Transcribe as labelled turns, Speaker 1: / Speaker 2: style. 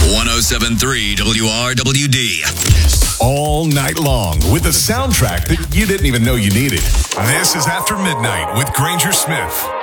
Speaker 1: 107.3 WRWD.
Speaker 2: All night long with the soundtrack that you didn't even know you needed. This is After Midnight with Granger Smith.